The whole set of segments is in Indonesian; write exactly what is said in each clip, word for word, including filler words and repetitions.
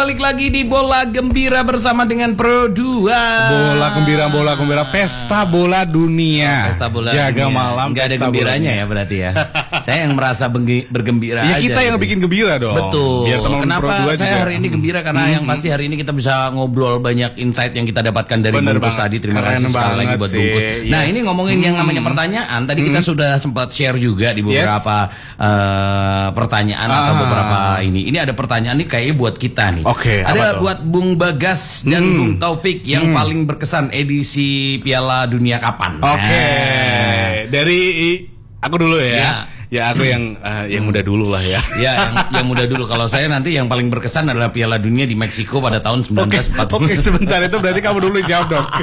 balik lagi di Bola Gembira bersama dengan Pro dua. Bola Gembira, Bola Gembira, Pesta Bola Dunia. Oh, Pesta Bola Jaga Dunia. malam. Nggak ada gembiranya ya berarti ya. Saya yang merasa benggi, bergembira ya, aja. kita yang gitu. bikin gembira dong. Betul. Biar teman Kenapa Pro dua saya juga. hari ini gembira? Karena hmm. yang pasti hari ini kita bisa ngobrol banyak insight yang kita dapatkan dari Bener Bungkus banget. tadi. Terima Keren kasih sekali lagi banget buat sih. Bungkus. Yes. Nah ini ngomongin hmm. yang namanya pertanyaan. Tadi hmm. kita sudah sempat share juga di beberapa yes. uh, pertanyaan ah. atau beberapa ini. Ini ada pertanyaan nih kayaknya buat kita nih. Oke. Okay, ada buat Bung Bagas dan hmm. Bung Taufik yang hmm. paling berkesan edisi Piala Dunia kapan? Oke. Okay. Nah. Dari aku dulu ya. ya. Ya aku yang uh, yang muda dulu lah ya. Ya yang, yang muda dulu. Kalau saya nanti yang paling berkesan adalah Piala Dunia di Meksiko pada tahun sembilan belas empat puluh. Oke, okay, okay, sebentar itu berarti kamu dulu jawab dong.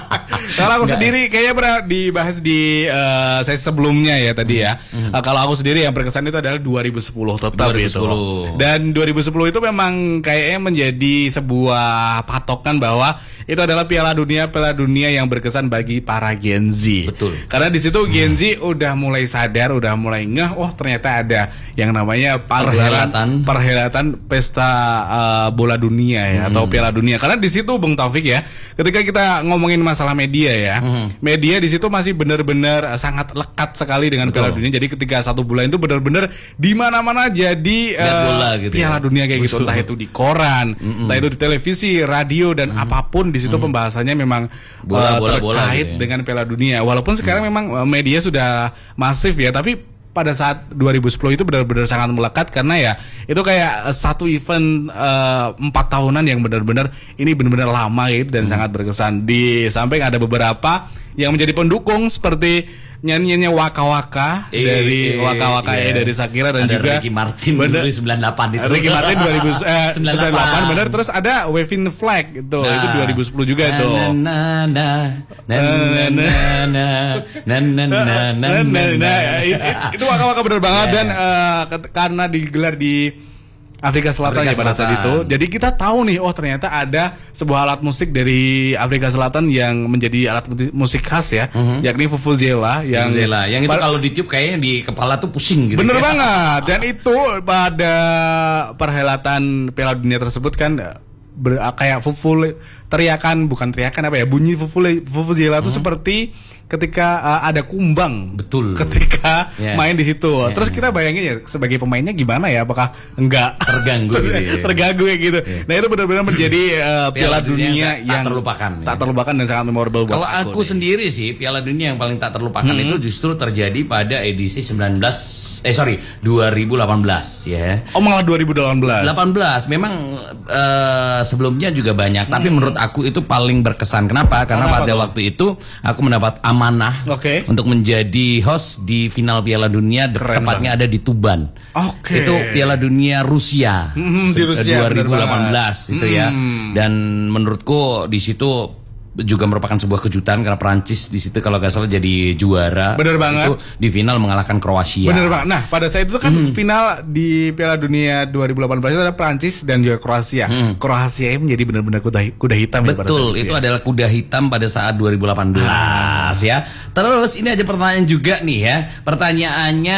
Kalau aku Nggak. sendiri kayaknya pernah dibahas di uh, saya sebelumnya ya tadi ya. Mm-hmm. Uh, kalau aku sendiri yang berkesan itu adalah dua ribu sepuluh tetap dua ribu sepuluh. Itu. Dan dua ribu sepuluh itu memang kayaknya menjadi sebuah patokan bahwa itu adalah Piala Dunia Piala Dunia yang berkesan bagi para Gen Z. Betul. Karena di situ Gen Z hmm. udah mulai sadar, udah mulai ngeh, oh ternyata ada yang namanya perhelatan perhelatan pesta uh, bola dunia ya hmm. atau Piala Dunia. Karena di situ Bung Taufik ya, ketika kita ngomongin masalah media ya, hmm. media di situ masih benar-benar sangat lekat sekali dengan Betul. Piala Dunia. Jadi ketika satu bulan itu benar-benar di mana-mana jadi uh, bola, gitu Piala ya. Dunia kayak Betul. Gitu. Entah itu di koran, hmm. entah itu di televisi, radio dan hmm. apapun di situ hmm. pembahasannya memang bola, uh, bola, terkait bola, gitu ya. Dengan Piala Dunia. Walaupun sekarang hmm. memang media sudah masif ya, tapi pada saat dua ribu sepuluh itu benar-benar sangat melekat karena ya itu kayak satu event uh, empat tahunan yang benar-benar ini benar-benar lama gitu dan hmm. sangat berkesan. Di samping ada beberapa yang menjadi pendukung seperti nyanyiannya Waka Waka e, dari e, Waka Waka iya. dari Shakira dan ada juga Ricky Martin bener, dulu sembilan puluh delapan itu. Ricky Martin dua ribu sembilan puluh delapan benar. Terus ada Waving the Flag itu nah. itu dua ribu sepuluh juga na, tuh. Na na na na na na na na na na itu Waka Waka bener banget yeah, dan yeah. Uh, karena digelar di Afrika Selatan Afrika ya pada saat itu. Jadi kita tahu nih, oh ternyata ada sebuah alat musik dari Afrika Selatan yang menjadi alat musik khas ya, uh-huh. yakni vuvuzela yang vuvuzela. Yang itu kalau ditiup kayaknya di kepala tuh pusing gitu. Bener ya. banget. Dan itu pada perhelatan Piala Dunia tersebut kan ber, kayak fufule teriakan bukan teriakan apa ya bunyi vuvuzela vuvuzela itu uh-huh. seperti ketika uh, ada kumbang, betul. Ketika yeah. main di situ, yeah. terus kita bayangin ya sebagai pemainnya gimana ya, apakah enggak terganggu, ter- gitu, ya. terganggu ya gitu. Yeah. Nah itu benar-benar menjadi uh, Piala, Piala Dunia, Dunia yang, yang tak terlupakan, tak ya. terlupakan dan sangat memorable. Kalau aku, aku sendiri sih Piala Dunia yang paling tak terlupakan hmm. itu justru terjadi pada edisi sembilan belas eh sorry dua ribu delapan belas ya. Oh malah dua ribu delapan belas. delapan belas memang uh, sebelumnya juga banyak, hmm. tapi menurut aku itu paling berkesan. Kenapa? Karena Kenapa pada tuh? waktu itu aku mendapat amanah okay. untuk menjadi host di final Piala Dunia, Keren tepatnya banget. ada di Tuban. Okay. Itu Piala Dunia Rusia, hmm, di Rusia dua ribu delapan belas itu hmm. ya. Dan menurutku di situ juga merupakan sebuah kejutan karena Prancis di situ kalau nggak salah jadi juara. Bener banget. Itu di final mengalahkan Kroasia. Bener banget. Nah pada saat itu kan hmm. final di Piala Dunia dua ribu delapan belas itu ada Prancis dan juga Kroasia. Hmm. Kroasia ini menjadi benar-benar kuda, kuda hitam. Betul. Ya pada saat itu, itu ya. adalah kuda hitam pada saat dua ribu delapan belas ah. ya. Terus ini aja pertanyaan juga nih ya. Pertanyaannya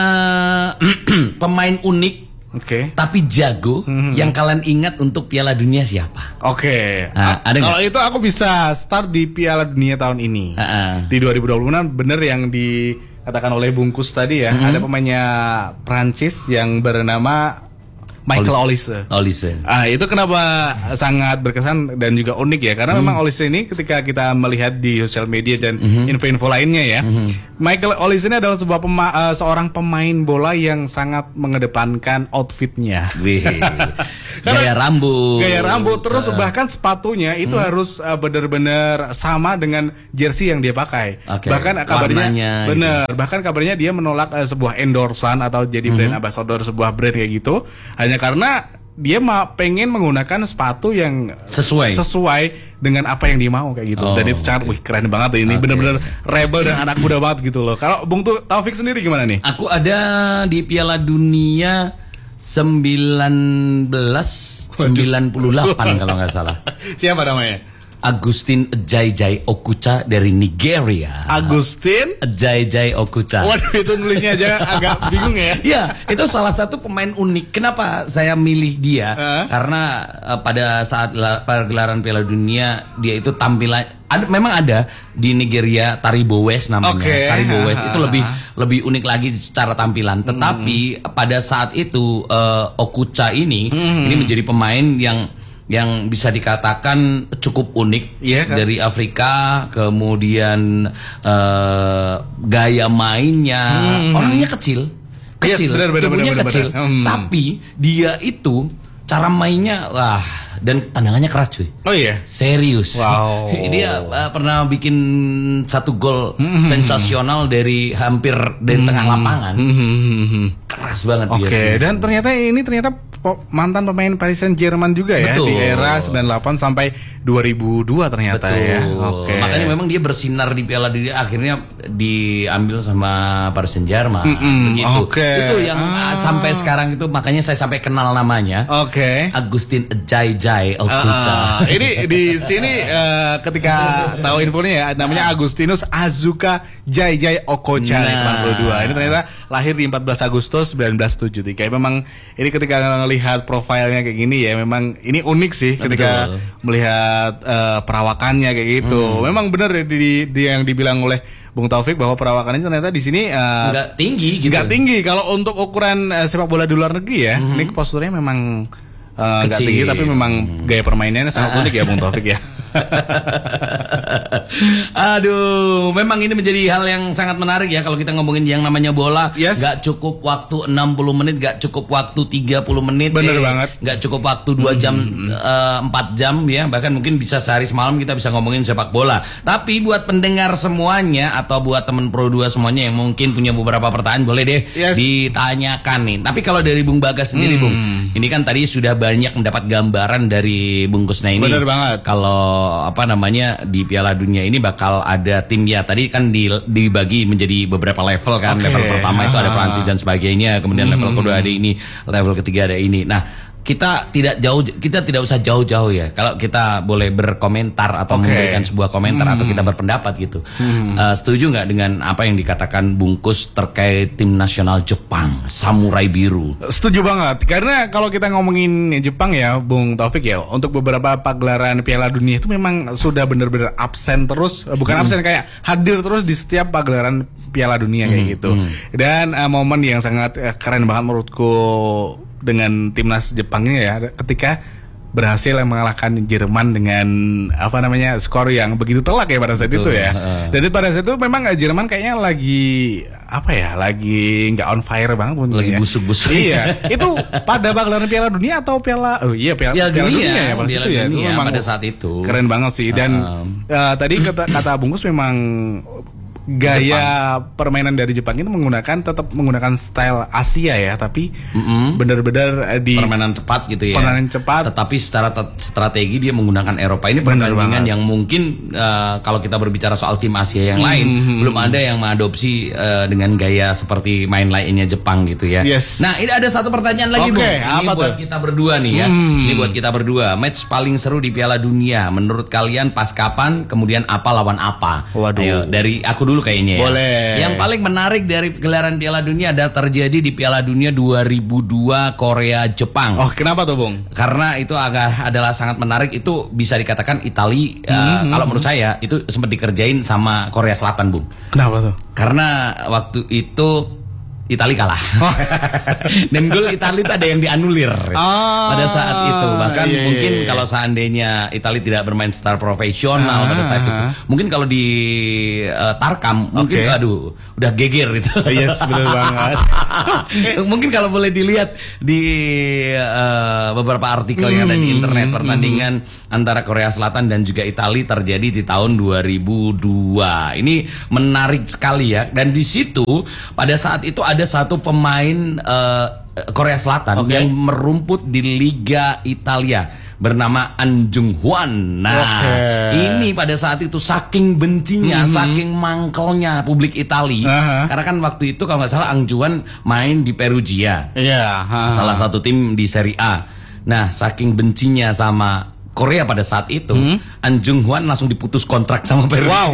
pemain unik. Oke. Okay. Tapi jago hmm. yang kalian ingat untuk Piala Dunia siapa? Oke. Okay. Nah, ada kalau itu aku bisa start di Piala Dunia tahun ini. Uh-uh. Di dua ribu dua puluh enam bener yang dikatakan oleh Bungkus tadi ya. Mm-hmm. Ada pemainnya Prancis yang bernama Michael Olise. Olise. Ah, itu kenapa sangat berkesan dan juga unik ya? Karena hmm. memang Olise ini ketika kita melihat di sosial media dan mm-hmm. info-info lainnya ya, mm-hmm. Michael Olise ini adalah sebuah pema- uh, seorang pemain bola yang sangat mengedepankan outfitnya. Gaya rambut. Gaya rambut terus uh. bahkan sepatunya itu hmm. harus uh, benar-benar sama dengan jersey yang dia pakai. Okay. Bahkan kabarnya Warnanya, benar, gitu. bahkan kabarnya dia menolak uh, sebuah endorsan atau jadi mm-hmm. brand ambassador sebuah brand kayak gitu. Hanya karena dia ma- pengen menggunakan sepatu yang sesuai sesuai dengan apa yang dia mau kayak gitu. Oh, dan itu sangat okay. wih keren banget ini, okay. benar-benar rebel dan anak muda banget gitu loh. Kalau Bung tuh Taufik sendiri gimana nih? Aku ada di Piala Dunia sembilan belas sembilan puluh delapan kalau nggak salah. Siapa namanya? Agustin Ejai Okucha dari Nigeria. Agustin Ejai Okucha. Waduh, itu nulisnya aja agak bingung ya. Iya, itu salah satu pemain unik. Kenapa saya milih dia? Uh. Karena uh, pada saat pergelaran Piala Dunia dia itu tampilan ada, memang ada di Nigeria Taribo West namanya. Okay. Taribo West itu lebih lebih unik lagi secara tampilan. Tetapi mm. pada saat itu uh, Okucha ini mm. ini menjadi pemain yang yang bisa dikatakan cukup unik, yeah, kan? Dari Afrika, kemudian uh, gaya mainnya, hmm. orangnya kecil, kecil, yes, benar, benar, tubuhnya benar, kecil, benar, benar. Tapi dia itu cara mainnya, wah, dan tendangannya keras cuy. Oh iya, serius. Wow. Dia uh, pernah bikin satu gol mm-hmm. sensasional dari hampir dari mm-hmm. tengah lapangan. Mm-hmm. Keras banget dia. Oke, okay. Dan ternyata ini ternyata mantan pemain Paris Saint-Germain juga ya. Betul. Di era sembilan puluh delapan sampai dua ribu dua ternyata. Betul. Ya. Oke. Okay. Makanya memang dia bersinar di Piala Dunia, akhirnya diambil sama Paris Saint-Germain. Mm-hmm. Begitu. Okay. Itu yang ah. sampai sekarang itu makanya saya sampai kenal namanya. Oke. Okay. Agustin Ejai Okucha. Uh, ini di sini uh, ketika tahu infonya ya, namanya Agustinus Azuka Jai Jai Okocha nah. delapan puluh dua. Ini ternyata lahir di empat belas Agustus seribu sembilan ratus tujuh puluh tiga. Memang ini ketika lihat profilnya kayak gini ya, memang ini unik sih ketika Betul. melihat uh, perawakannya kayak gitu. Hmm. Memang benar di, di, di yang dibilang oleh Bung Taufik bahwa perawakannya ternyata di sini uh, nggak tinggi, gitu. Nggak tinggi kalau untuk ukuran uh, sepak bola di luar negeri ya. Hmm. Ini posturnya memang uh, nggak tinggi, tapi memang gaya permainannya sangat unik ya Bung Taufik ya. Aduh, memang ini menjadi hal yang sangat menarik ya kalau kita ngomongin yang namanya bola. Yes. Gak cukup waktu enam puluh menit, gak cukup waktu tiga puluh menit. Bener eh, banget. Gak cukup waktu dua jam, mm-hmm. uh, empat jam ya. Bahkan mungkin bisa sehari semalam kita bisa ngomongin sepak bola. Tapi buat pendengar semuanya atau buat temen Pro dua semuanya yang mungkin punya beberapa pertanyaan, boleh deh yes. ditanyakan nih. Tapi kalau dari Bung Bagas sendiri, mm. Bung, ini kan tadi sudah banyak mendapat gambaran dari Bung Kusna ini. Bener banget. Kalau apa namanya di Piala Dunia ini bakal ada tim ya, tadi kan di, dibagi menjadi beberapa level kan. Okay. Level pertama itu ada Prancis dan sebagainya, kemudian mm-hmm. level kedua ada ini, level ketiga ada ini. Nah, kita tidak jauh, kita tidak usah jauh-jauh ya. Kalau kita boleh berkomentar atau okay. memberikan sebuah komentar hmm. atau kita berpendapat gitu. Hmm. Uh, setuju nggak dengan apa yang dikatakan Bungkus terkait tim nasional Jepang, Samurai Biru? Setuju banget. Karena kalau kita ngomongin Jepang ya, Bung Taufik ya, untuk beberapa pagelaran Piala Dunia itu memang sudah benar-benar absen terus, bukan hmm. absen kayak hadir terus di setiap pagelaran Piala Dunia kayak hmm. gitu. Hmm. Dan uh, momen yang sangat uh, keren banget menurutku dengan timnas Jepangnya ya, ketika berhasil mengalahkan Jerman dengan apa namanya skor yang begitu telak ya pada saat Betul, itu ya. Uh. Dan pada saat itu memang Jerman kayaknya lagi apa ya, lagi nggak on fire banget pun lagi ya. busuk-busuk. Iya. Itu pada pagelaran Piala Dunia atau Piala oh iya Piala, Piala, Piala Dunia, Dunia ya pada Piala situ ya. Dunia, memang pada saat itu keren banget sih. Dan uh. Uh, tadi kata kata Bungkus memang gaya Jepang. Permainan dari Jepang itu menggunakan tetap menggunakan style Asia ya, tapi mm-hmm. benar-benar di permainan cepat gitu ya. Permainan cepat, tetapi secara te- strategi dia menggunakan Eropa. Ini pertandingan yang mungkin uh, kalau kita berbicara soal tim Asia yang mm-hmm. lain belum ada yang mengadopsi uh, dengan gaya seperti main lainnya Jepang gitu ya. Yes. Nah, ini ada satu pertanyaan lagi, okay, Bung. Ini apa buat tuh? Kita berdua nih ya. Hmm. Ini buat kita berdua. Match paling seru di Piala Dunia menurut kalian pas kapan? Kemudian apa lawan apa? Waduh. Ayo, dari aku dulu kayaknya ya. Boleh. Yang paling menarik dari gelaran Piala Dunia adalah terjadi di Piala Dunia dua ribu dua Korea Jepang. Oh, kenapa tuh, Bung? Karena itu agak adalah sangat menarik. Itu bisa dikatakan Itali mm-hmm. uh, kalau menurut saya itu sempat dikerjain sama Korea Selatan, Bung. Kenapa tuh? Karena waktu itu Itali kalah. Oh. Dan gol Itali itu ada yang dianulir oh, pada saat itu. Bahkan iya, mungkin iya. kalau seandainya Itali tidak bermain secara profesional ah, pada saat itu, mungkin kalau di uh, Tarkam okay. mungkin aduh udah geger gitu. Yes, benar banget. Mungkin kalau boleh dilihat di uh, beberapa artikel yang ada di internet, pertandingan mm. antara Korea Selatan dan juga Itali terjadi di tahun dua ribu dua. Ini menarik sekali ya. Dan di situ pada saat itu ada satu pemain uh, Korea Selatan okay. yang merumput di Liga Italia bernama An Jung Hwan. Nah, okay. ini pada saat itu saking bencinya, mm-hmm. saking mangkelnya publik Itali, uh-huh. karena kan waktu itu kalau nggak salah Ang Jung Hwan main di Perugia, yeah, uh-huh. salah satu tim di Serie A. Nah, saking bencinya sama Korea pada saat itu, hmm? An Jung Hwan langsung diputus kontrak sama Persija. Wow.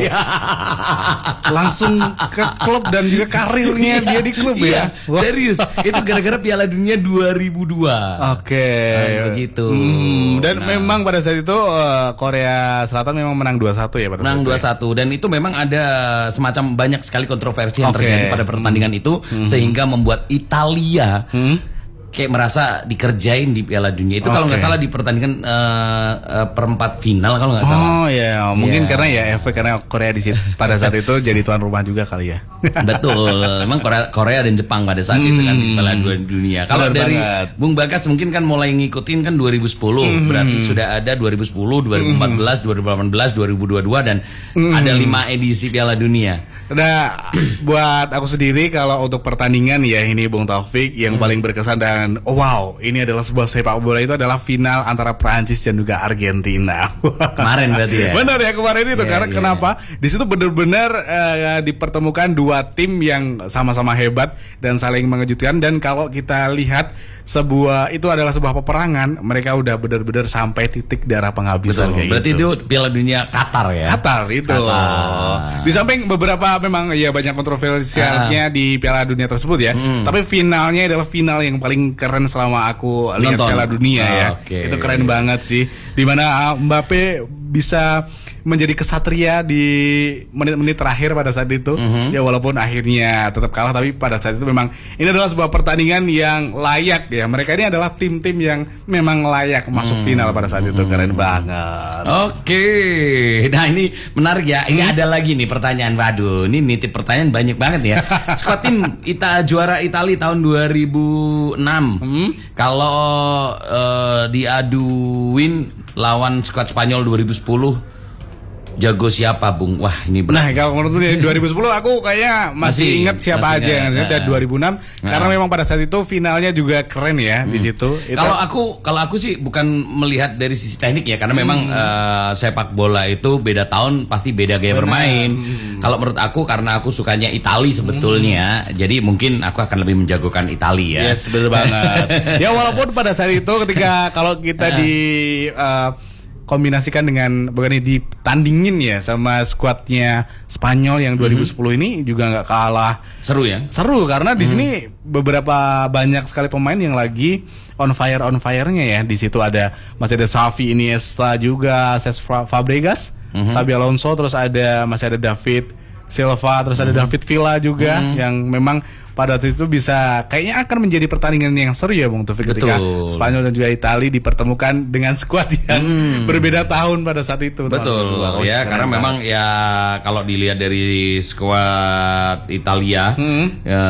Langsung ke klub dan juga karirnya dia di klub iya, ya. Wow. Serius. Itu gara-gara Piala Dunia dua ribu dua. Oke. Okay. Nah, begitu. Hmm, dan nah. memang pada saat itu uh, Korea Selatan memang menang dua satu ya pada menang dua satu ya? Dan itu memang ada semacam banyak sekali kontroversi yang okay. terjadi pada pertandingan hmm. itu hmm. sehingga membuat Italia hmm. kayak merasa dikerjain di Piala Dunia itu okay. kalau nggak salah di pertandingan uh, uh, perempat final kalau nggak salah. Oh ya, mungkin yeah. karena ya efek karena Korea di situ pada saat itu jadi tuan rumah juga kali ya. Betul, memang Korea, Korea dan Jepang pada saat hmm. itu kan di Piala Dunia. Kalau dari banget. Bung Bagas mungkin kan mulai ngikutin kan dua ribu sepuluh, hmm. berarti sudah ada dua ribu sepuluh, dua ribu empat belas, dua ribu delapan belas, dua ribu dua puluh dua dan hmm. ada lima edisi Piala Dunia. Nah, buat aku sendiri kalau untuk pertandingan ya ini Bung Taufik yang hmm. paling berkesan dan oh, wow, ini adalah sebuah sepak bola itu adalah final antara Prancis dan juga Argentina. Kemarin berarti ya. Benar ya kemarin itu yeah, karena yeah. kenapa? Di situ benar-benar uh, dipertemukan dua tim yang sama-sama hebat dan saling mengejutkan dan kalau kita lihat sebuah itu adalah sebuah peperangan, mereka udah benar-benar sampai titik darah penghabisan. Betul, kayak berarti gitu. Itu Piala Dunia Qatar ya. Qatar itu. Qatar. Di samping beberapa memang ya banyak kontroversialnya uh. di Piala Dunia tersebut ya. Hmm. Tapi finalnya adalah final yang paling keren selama aku lihat Nonton. Piala Dunia oh, ya. Okay. Itu keren banget sih. Dimana Mbappe bisa menjadi kesatria di menit-menit terakhir pada saat itu. Mm-hmm. Ya walaupun akhirnya tetap kalah tapi pada saat itu memang ini adalah sebuah pertandingan yang layak ya. Mereka ini adalah tim-tim yang memang layak masuk mm-hmm. final pada saat itu. Keren banget. Oke. Okay. Nah ini menarik ya. Ini hmm? ada lagi nih pertanyaan. Waduh, ini nitip pertanyaan banyak banget ya. Skuad tim Ita juara Italia tahun dua ribu enam. Hmm? Kalau uh, diaduin lawan skuad Spanyol dua ribu sepuluh jago siapa Bung? Wah ini benar. Nah kalau menurut gue dua ribu sepuluh aku kayaknya masih, masih ingat siapa masih aja yang dari dua ribu enam nah. Karena memang pada saat itu finalnya juga keren ya hmm. di situ. Kalau aku kalau aku sih bukan melihat dari sisi teknik ya karena hmm. memang uh, sepak bola itu beda tahun pasti beda gaya benar. bermain. Hmm. Kalau menurut aku karena aku sukanya Itali sebetulnya, hmm. jadi mungkin aku akan lebih menjagokan Itali ya. Yes benar banget. Ya walaupun pada saat itu ketika kalau kita di uh, kombinasikan dengan bukan ditandingin ya sama skuadnya Spanyol yang dua ribu sepuluh mm-hmm. ini juga nggak kalah seru ya seru karena di mm. sini beberapa banyak sekali pemain yang lagi on fire on fire-nya ya. Di situ ada masih ada Xavi, Iniesta juga, Cesc Fabregas, mm-hmm. Xabi Alonso, terus ada masih ada David Silva, terus mm-hmm. ada David Villa juga mm-hmm. yang memang pada waktu itu bisa kayaknya akan menjadi pertandingan yang seru ya Bung Taufik ketika Spanyol dan juga Italia dipertemukan dengan skuad yang hmm. berbeda tahun pada saat itu. Betul teman-teman. Ya karena banget. Memang ya kalau dilihat dari skuad Italia hmm. ya,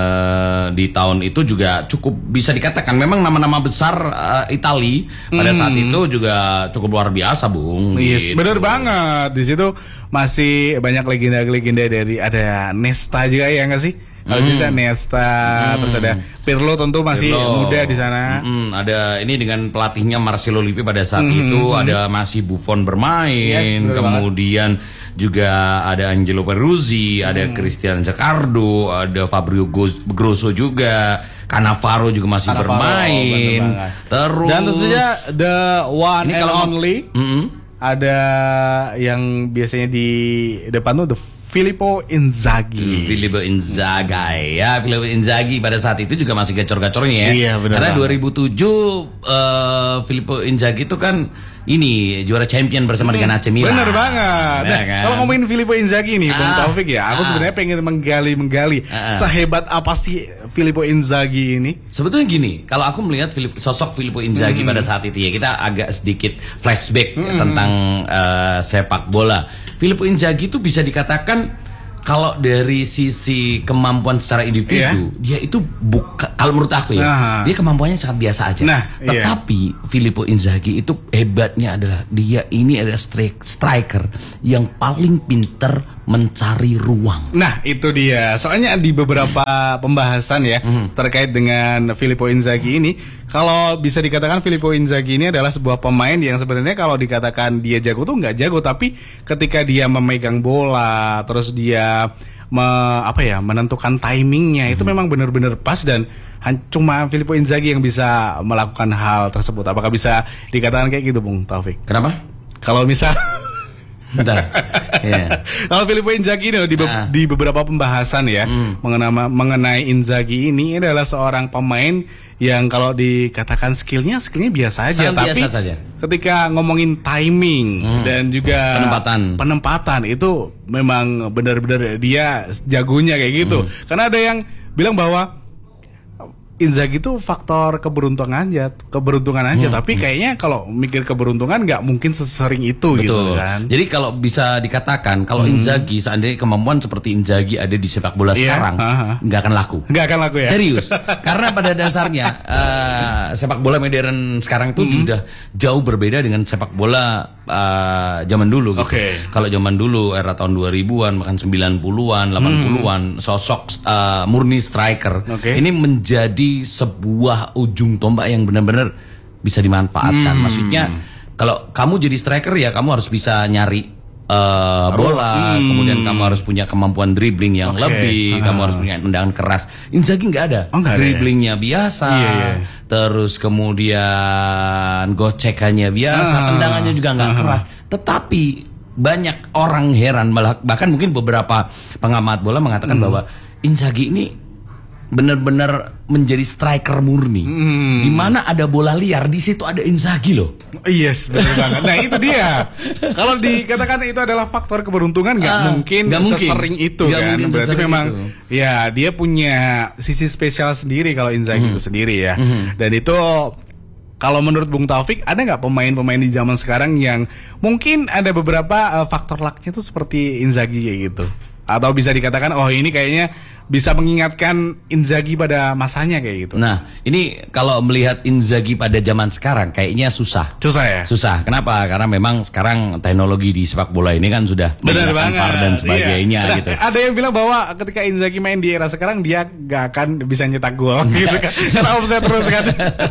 di tahun itu juga cukup bisa dikatakan memang nama-nama besar uh, Italia pada hmm. saat itu juga cukup luar biasa Bung. Yes, gitu. Bener banget. Di situ masih banyak legenda-legenda dari ada Nesta juga ya nggak sih? Kalau bisa hmm. Nesta, hmm. terus ada Pirlo tentu masih Pirlo. muda di sana. Hmm. Ada ini dengan pelatihnya Marcelo Lippi pada saat hmm. itu ada masih Buffon bermain, yes, kemudian banget. juga ada Angelo Peruzzi, hmm. ada Cristian Zaccardo, ada Fabio Grosso juga, Cannavaro juga masih Cannavaro, bermain. Oh, terus dan tentu saja the one ini and kalau only. Mm-hmm. Ada yang biasanya di depan tuh the Filippo Inzaghi. Hmm, Filippo Inzaghi ya, Filippo Inzaghi pada saat itu juga masih gacor-gacornya ya. Iya, benar. Karena dua ribu tujuh uh, Filippo Inzaghi itu kan ini juara champion bersama hmm, dengan A C Milan. Bener banget. Nah, kan? Kalau ngomongin Filippo Inzaghi nih, Bung ah, Taufik ya, aku ah, sebenarnya pengen menggali-menggali ah, sehebat apa sih Filippo Inzaghi ini? Sebetulnya gini, kalau aku melihat Filip, sosok Filippo Inzaghi hmm. pada saat itu ya, kita agak sedikit flashback hmm. tentang uh, sepak bola. Filippo Inzaghi itu bisa dikatakan kalau dari sisi kemampuan secara individu, yeah. dia itu bukan, kalau menurut aku ya, nah. dia kemampuannya sangat biasa aja. Nah, tetapi yeah. Filippo Inzaghi itu hebatnya adalah dia ini adalah stri- striker yang paling pinter mencari ruang. Nah, itu dia. Soalnya di beberapa pembahasan ya mm-hmm. terkait dengan Filippo Inzaghi ini, kalau bisa dikatakan Filippo Inzaghi ini adalah sebuah pemain yang sebenarnya kalau dikatakan dia jago tuh nggak jago, tapi ketika dia memegang bola, terus dia me, apa ya menentukan timingnya itu memang benar-benar pas dan cuma Filippo Inzaghi yang bisa melakukan hal tersebut. Apakah bisa dikatakan kayak gitu, Bung Taufik? Kenapa? Kalau misal Bentar. Yeah. Kalau Filippo Inzaghi ini di, be nah. di beberapa pembahasan ya mm. mengenai, mengenai Inzaghi ini adalah seorang pemain yang kalau dikatakan skillnya skillnya biasa aja, sangat tapi biasa saja. Ketika ngomongin timing mm. dan juga penempatan penempatan itu memang benar-benar dia jagonya kayak gitu. Mm. Karena ada yang bilang bahwa Inzaghi itu faktor keberuntungan aja, keberuntungan aja. Hmm. Tapi kayaknya kalau mikir keberuntungan nggak mungkin sesering itu. Betul. Gitu kan. Jadi kalau bisa dikatakan kalau hmm. Inzaghi seandainya kemampuan seperti Inzaghi ada di sepak bola yeah. sekarang, nggak akan laku. Nggak akan laku ya. Serius. Karena pada dasarnya uh, sepak bola modern sekarang itu hmm. sudah jauh berbeda dengan sepak bola uh, zaman dulu. Gitu. Okay. Kalau zaman dulu era tahun dua ribuan, bahkan sembilan puluhan, delapan puluhan, hmm. sosok uh, murni striker okay. ini menjadi sebuah ujung tombak yang benar-benar bisa dimanfaatkan. Hmm. Maksudnya kalau kamu jadi striker ya kamu harus bisa nyari uh, bola, hmm. kemudian kamu harus punya kemampuan dribbling yang okay. lebih, uh. kamu harus punya tendangan keras. Inzaghi nggak ada, oh, dribblingnya ya? biasa, yeah, yeah. terus kemudian gocekannya biasa, uh. tendangannya juga nggak uh. keras. Tetapi banyak orang heran, bahkan mungkin beberapa pengamat bola mengatakan hmm. bahwa Inzaghi ini benar-benar menjadi striker murni. Hmm. Di mana ada bola liar, di situ ada Inzaghi loh. Yes, benar banget. Nah, itu dia. Kalau dikatakan itu adalah faktor keberuntungan nggak uh, mungkin gak sesering mungkin. itu gak kan. Berarti memang itu. ya dia punya sisi spesial sendiri kalau Inzaghi hmm. itu sendiri ya. Hmm. Dan itu kalau menurut Bung Taufik, ada nggak pemain-pemain di zaman sekarang yang mungkin ada beberapa uh, faktor lucknya tuh seperti Inzaghi kayak gitu? Atau bisa dikatakan, oh ini kayaknya bisa mengingatkan Inzaghi pada masanya kayak gitu. Nah, ini kalau melihat Inzaghi pada zaman sekarang kayaknya susah. Susah ya? Susah. Kenapa? Karena memang sekarang teknologi di sepak bola ini kan sudah benar banget V A R dan sebagainya iya. gitu. Ada yang bilang bahwa ketika Inzaghi main di era sekarang dia gak akan bisa nyetak gol gitu kan. Karena offside terus kan.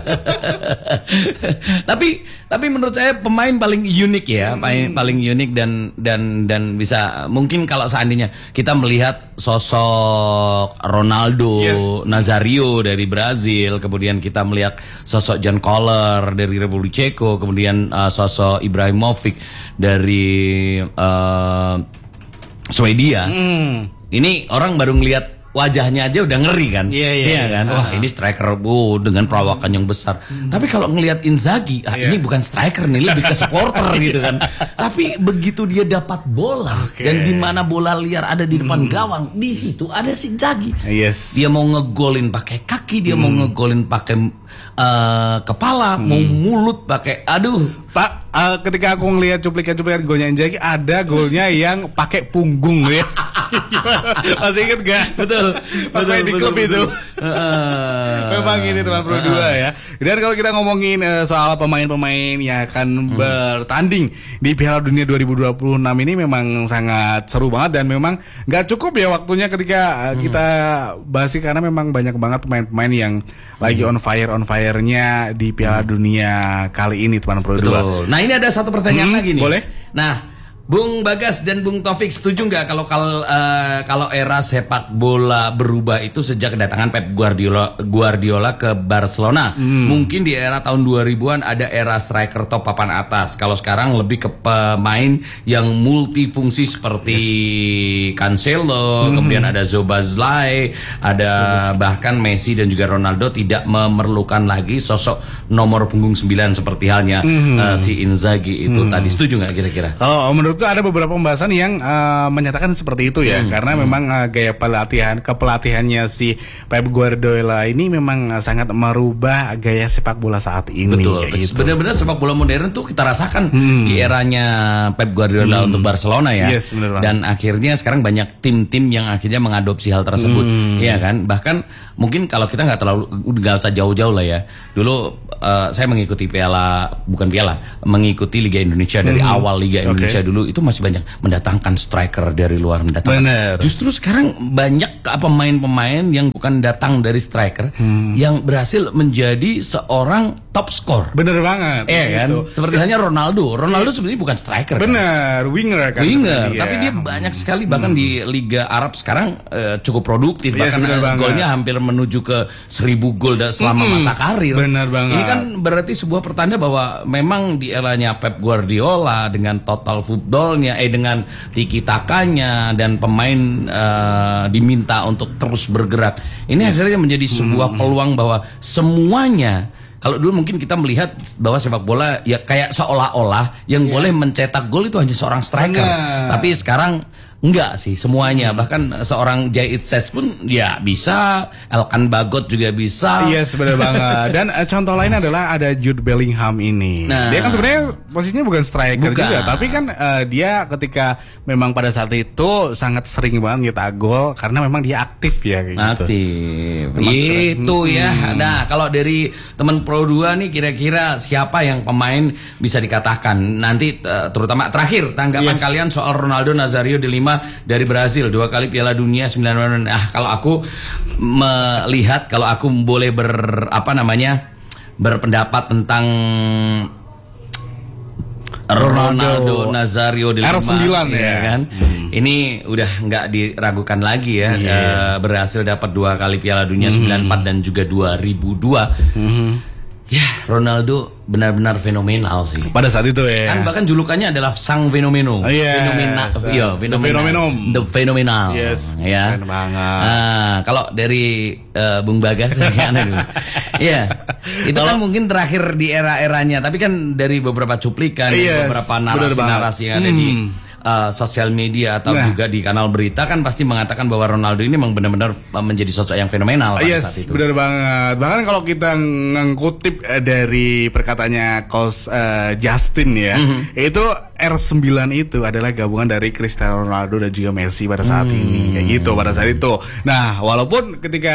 tapi tapi menurut saya pemain paling unik ya, paling paling unik dan dan dan bisa mungkin kalau seandainya kita melihat sosok Ronaldo, yes. Nazario dari Brazil, kemudian kita melihat sosok John Kohler dari Republik Ceko, kemudian uh, sosok Ibrahimovic dari uh, Swedia. Mm. Ini orang baru ngelihat wajahnya aja udah ngeri kan, iya yeah, yeah, yeah, kan, wah ini striker bu dengan perawakan yang besar. Hmm. Tapi kalau ngelihat Inzaghi, ah, yeah. ini bukan striker nih, lebih ke supporter gitu kan. Tapi begitu dia dapat bola okay. dan di mana bola liar ada di depan hmm. gawang, di situ ada si Inzaghi. Yes. Dia mau ngegolin pakai kaki, dia hmm. mau ngegolin pakai uh, kepala, hmm. mau mulut pakai, aduh. Pak, uh, ketika aku ngelihat cuplikan-cuplikan golnya Inzaghi, ada golnya yang pakai punggung ya. Masih inget gak? Betul. Pas main di klub itu. Uh, Memang ini teman Pro dua uh, ya. Dan kalau kita ngomongin uh, soal pemain-pemain yang akan hmm. bertanding di Piala Dunia dua ribu dua puluh enam ini memang sangat seru banget dan memang nggak cukup ya waktunya ketika uh, hmm. kita bahas karena memang banyak banget pemain-pemain yang hmm. lagi on fire on fire-nya di Piala hmm. Dunia kali ini teman Pro dua. Nah ini ada satu pertanyaan hmm, lagi nih. Boleh? Nah, Bung Bagas dan Bung Taufik setuju nggak kalau kalau uh, kalau era sepak bola berubah itu sejak kedatangan Pep Guardiola Guardiola ke Barcelona? Hmm. Mungkin di era tahun dua ribuan ada era striker top papan atas. Kalau sekarang lebih ke pemain yang multifungsi seperti yes. Cancelo, hmm. kemudian ada Szoboszlai, ada so, bahkan Messi dan juga Ronaldo tidak memerlukan lagi sosok nomor punggung sembilan seperti halnya hmm. uh, si Inzaghi itu hmm. tadi. Setuju nggak kira-kira? Oh, menurut ada beberapa pembahasan yang uh, menyatakan seperti itu ya, hmm, karena hmm. memang uh, gaya pelatihan kepelatihannya si Pep Guardiola ini memang uh, sangat merubah gaya sepak bola saat ini. Betul. Gitu. Benar-benar sepak bola modern tuh kita rasakan hmm. di eranya Pep Guardiola hmm. untuk Barcelona ya. Yes, bener banget. Dan akhirnya sekarang banyak tim-tim yang akhirnya mengadopsi hal tersebut, hmm. ya kan. Bahkan mungkin kalau kita nggak terlalu nggak usah jauh-jauh lah ya. Dulu uh, saya mengikuti piala bukan piala, mengikuti Liga Indonesia dari hmm. awal Liga Indonesia okay. dulu. Itu masih banyak mendatangkan striker dari luar mendatangkan. Bener. Justru sekarang banyak pemain-pemain yang bukan datang dari striker hmm. yang berhasil menjadi seorang top skor. Bener banget. Iya kan? Gitu. Seperti halnya Ronaldo. Ronaldo sebenarnya bukan striker. Bener, kan? winger kan. Winger, dia. Tapi dia banyak sekali bahkan hmm. di Liga Arab sekarang uh, cukup produktif. Yes, bahkan uh, golnya hampir menuju ke seribu gol selama hmm. masa karir. Bener banget. Ini kan berarti sebuah pertanda bahwa memang di eranya Pep Guardiola dengan total footballnya, eh dengan tiki takanya dan pemain uh, diminta untuk terus bergerak. Ini yes. akhirnya menjadi sebuah hmm. peluang bahwa semuanya. Kalau dulu mungkin kita melihat bahwa sepak bola ya kayak seolah-olah yang yeah. boleh mencetak gol itu hanya seorang striker. Bener. Tapi sekarang enggak sih semuanya. Hmm. Bahkan seorang Jait Ses pun ya bisa, Elkan Bagot juga bisa. Iya yes, benar banget. Dan uh, contoh lain adalah ada Jude Bellingham ini. Nah, dia kan sebenarnya posisinya bukan striker bukan. juga, tapi kan uh, dia ketika memang pada saat itu sangat sering banget nyetak gol karena memang dia aktif ya kayak aktif. gitu. Aktif. Itu hmm. ya. Nah, kalau dari teman Pro dua nih kira-kira siapa yang pemain bisa dikatakan nanti uh, terutama terakhir tanggapan yes. kalian soal Ronaldo Nazario de Lima dari Brasil, dua kali Piala Dunia sembilan puluh sembilan. Ah, kalau aku melihat, kalau aku boleh ber apa namanya berpendapat tentang Ronaldo, Ronaldo Nazario de Lima R sembilan ya kan. Hmm. Ini udah nggak diragukan lagi ya. Yeah. Uh, berhasil dapat dua kali Piala Dunia hmm. sembilan puluh empat dan juga dua ribu dua. Hmm. Ya, Ronaldo benar-benar fenomenal sih. Pada saat itu ya. Kan bahkan julukannya adalah sang fenomeno. Oh, yes. Fenomena, iya, fenomenal. The Phenomenal. Yes. Ya. Keren banget. Nah, kalau dari uh, Bung Bagas gimana dulu? Iya. Itu kan mungkin terakhir di era-eranya, tapi kan dari beberapa cuplikan, yes, beberapa narasi-narasi yang ada hmm. di Uh, sosial media atau nah. juga di kanal berita kan pasti mengatakan bahwa Ronaldo ini memang benar-benar menjadi sosok yang fenomenal pada yes, saat itu. Benar banget. Bahkan kalau kita ngutip uh, dari perkataannya Coach uh, Justin ya, mm-hmm. itu R sembilan itu adalah gabungan dari Cristiano Ronaldo dan juga Messi pada saat hmm. ini kayak gitu pada saat itu. Nah, walaupun ketika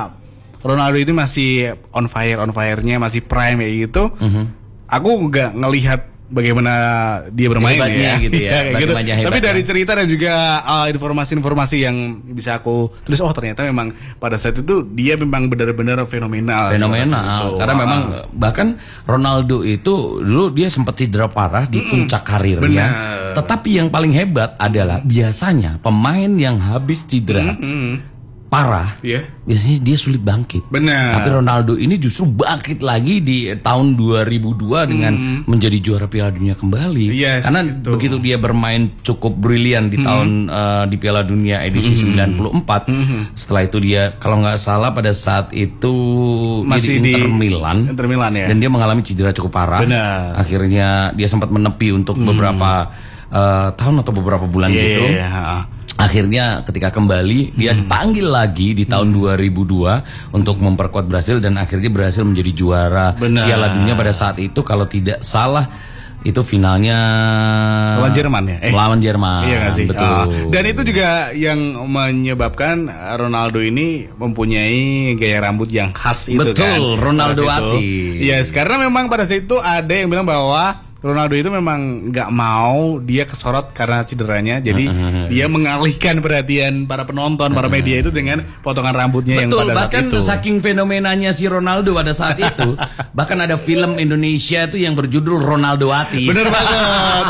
Ronaldo itu masih on fire on fire-nya masih prime kayak gitu, mm-hmm. aku nggak ngelihat bagaimana dia bermain ya, gitu ya. ya gitu. Tapi dari cerita dan juga uh, informasi-informasi yang bisa aku tulis, oh ternyata memang pada saat itu dia memang benar-benar fenomenal. Fenomenal. Karena uh, memang bahkan Ronaldo itu dulu dia sempat cedera parah di mm, puncak karirnya. Benar. Tetapi yang paling hebat adalah biasanya pemain yang habis cedera mm-hmm. parah, yeah. biasanya dia sulit bangkit. Benar. Tapi Ronaldo ini justru bangkit lagi di tahun dua ribu dua dengan hmm. menjadi juara Piala Dunia kembali. Yes, Karena gitu. begitu dia bermain cukup brilian di hmm. tahun uh, di Piala Dunia edisi hmm. sembilan puluh empat. Hmm. Setelah itu dia kalau nggak salah pada saat itu masih di Inter di Milan. Inter Milan ya. Dan dia mengalami cedera cukup parah. Benar. Akhirnya dia sempat menepi untuk hmm. beberapa uh, tahun atau beberapa bulan yeah, gitu. Yeah. Akhirnya ketika kembali dia hmm. dipanggil lagi di tahun hmm. dua ribu dua untuk memperkuat Brasil dan akhirnya berhasil menjadi juara Benar. Piala Dunia pada saat itu kalau tidak salah itu finalnya lawan Jerman ya? Eh, lawan Jerman. Iya gak sih? Betul. Oh. Dan itu juga yang menyebabkan Ronaldo ini mempunyai gaya rambut yang khas itu. Betul, kan. Betul, Ronaldoati. Yes, karena memang pada saat itu ada yang bilang bahwa Ronaldo itu memang nggak mau dia kesorot karena cederanya, jadi uh-huh. dia mengalihkan perhatian para penonton, para media itu dengan potongan rambutnya. Betul, yang pada bahkan saat itu. Saking fenomenanya si Ronaldo pada saat itu, bahkan ada film Indonesia itu yang berjudul Ronaldoati. Bener banget.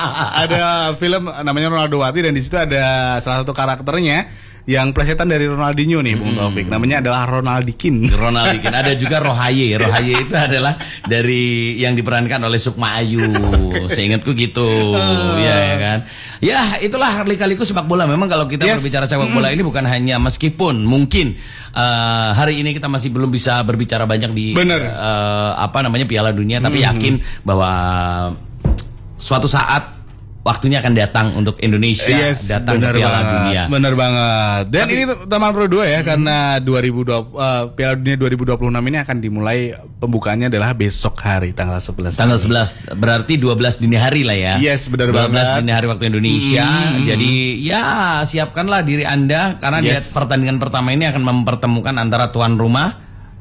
Ada film namanya Ronaldoati dan di situ ada salah satu karakternya yang plesetan dari Ronaldinho nih, Bung Taufik. Namanya adalah Ronaldikin. Ronaldikin. Ada juga Rohaye. Rohaye itu adalah dari yang diperankan oleh Sukma Ayu. Seingatku gitu. Uh. Ya, ya kan. Ya, itulah lika-liku sepak bola. Memang kalau kita yes. berbicara sepak bola mm. ini bukan hanya meskipun mungkin uh, hari ini kita masih belum bisa berbicara banyak di uh, apa namanya Piala Dunia, tapi mm. yakin bahwa suatu saat waktunya akan datang untuk Indonesia yes, datang ke Piala banget, Dunia. Bener banget. Dan tapi, ini teman Pro dua ya, hmm. karena dua ribu dua puluh, uh, Piala Dunia dua ribu dua puluh enam ini akan dimulai pembukaannya adalah besok hari tanggal sebelas. Tanggal sebelas berarti dua belas dini hari lah ya. Yes, benar banget. banget. dua belas dini hari waktu Indonesia. Hmm. Jadi ya siapkanlah diri Anda karena yes. dia pertandingan pertama ini akan mempertemukan antara tuan rumah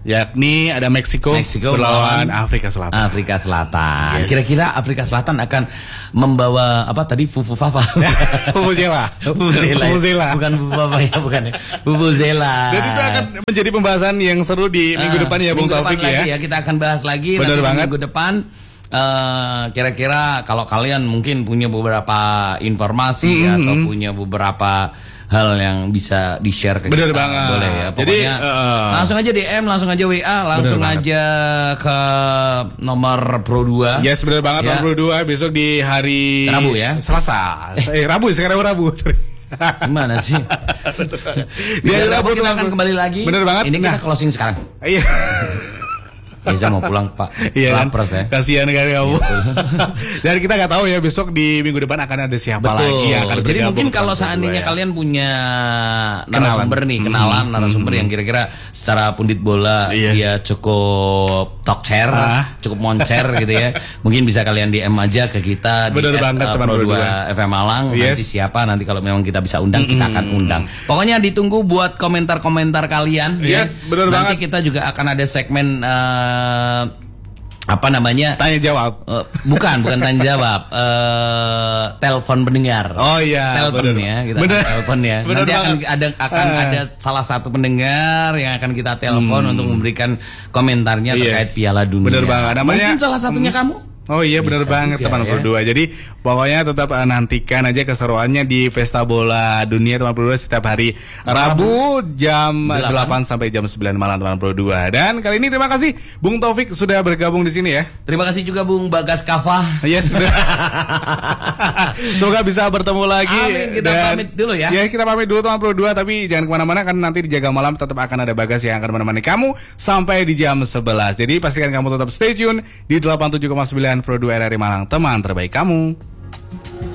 yakni ada Meksiko, Meksiko berlawan melawan Afrika Selatan. Afrika Selatan. Yes. Kira-kira Afrika Selatan akan membawa apa tadi fufu fafa? Vuvuzela. Vuvuzela. Vuvuzela. Bukan fufu fafa ya, bukan ya. Vuvuzela. Dan itu akan menjadi pembahasan yang seru di minggu Uh, depan ya Bung minggu Taufik depan ya. lagi ya. Kita akan bahas lagi Benar nanti banget. minggu depan. Uh, kira-kira kalau kalian mungkin punya beberapa informasi Mm-hmm. atau punya beberapa hal yang bisa di-share ke Bener kita, banget. boleh ya. Jadi, Pokoknya uh, langsung aja D M, langsung aja W A, langsung aja ke nomor Pro dua. Yes, benar banget. Ya. Nomor dua besok di hari Rabu ya? Selasa. Eh, Rabu sekarang Rabu. Gimana sih? Di hari Rabu kita tuh, akan kembali lagi. Bener banget. Ini kita Nah. closing sekarang. Iya. Ya, saya mau pulang Pak. Iya kan? Lapar saya. Kasihan kan kamu. Dan kita nggak tahu ya besok di minggu depan akan ada siapa Betul. lagi yang akan Jadi bergabung mungkin ke kalau Pro dua seandainya ya. kalian punya Kenalan. narasumber nih, kenalan narasumber yang kira-kira secara pundit bola Iya. dia cukup talk chair, Ah. cukup moncer gitu ya. Mungkin bisa kalian D M aja ke kita di Bener at, banget, uh, teman Pro Pro dua dua. F M Malang. Yes. Nanti siapa nanti kalau memang kita bisa undang kita akan undang. Pokoknya ditunggu buat komentar-komentar kalian. Yes, ya. bener Nanti banget. kita juga akan ada segmen uh, apa namanya? Tanya jawab. Eh, bukan, bukan tanya jawab. Eh, telepon pendengar. Oh iya, telepon bener. ya, kita Bener. akan telepon ya. Bener Nanti akan banget. ada akan Ah. ada salah satu pendengar yang akan kita telepon untuk memberikan komentarnya terkait Yes. Piala Dunia. Bener banget. Namanya- Mungkin salah satunya kamu. Oh iya benar Bisa banget juga, teman ya. Pro dua. Jadi pokoknya tetap uh, nantikan aja keseruannya di Pesta Bola Dunia teman Pro dua setiap hari Rabu jam Delapan. delapan sampai jam sembilan malam teman Pro dua. Dan kali ini terima kasih Bung Taufik sudah bergabung di sini ya. Terima kasih juga Bung Bagas Kava. Yes. Semoga bisa bertemu lagi. Amin, kita pamit dulu ya. Ya kita pamit dulu teman Pro dua. Tapi jangan kemana-mana kan nanti di Jaga Malam tetap akan ada Bagas yang akan menemani kamu sampai di jam sebelas. Jadi pastikan kamu tetap stay tune di delapan puluh tujuh koma sembilan Pro dua R R I Malang, teman terbaik kamu.